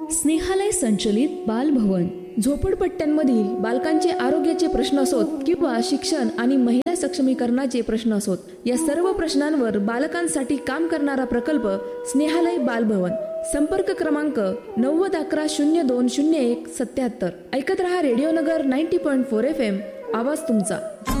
स्नेहालय संचलित बालभवन. झोपडपट्ट्यांमधील बालकांचे आरोग्याचे प्रश्न असोत किंवा शिक्षण आणि महिला सक्षमीकरणाचे प्रश्न असोत, या सर्व प्रश्नांवर बालकांसाठी काम करणारा प्रकल्प स्नेहालय बालभवन. संपर्क क्रमांक 9011020177. ऐकत रहा रेडिओ नगर 90.4 FM. आवाज तुमचा.